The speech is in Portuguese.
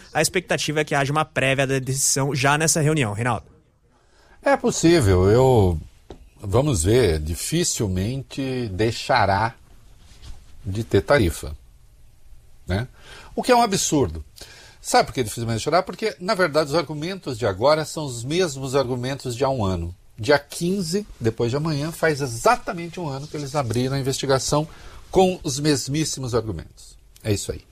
a expectativa é que haja uma prévia da decisão já nessa reunião. Reinaldo. É possível, vamos ver, dificilmente deixará de ter tarifa, né? O que é um absurdo. Sabe por que dificilmente deixará? Porque, na verdade, os argumentos de agora são os mesmos argumentos de há um ano. Dia 15, depois de amanhã, faz exatamente um ano que eles abriram a investigação com os mesmíssimos argumentos. É isso aí.